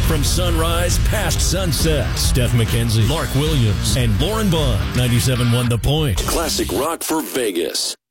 From sunrise past sunset, Steph McKenzie, Mark Williams, and Lauren Bond. 97.1 The Point. Classic rock for Vegas.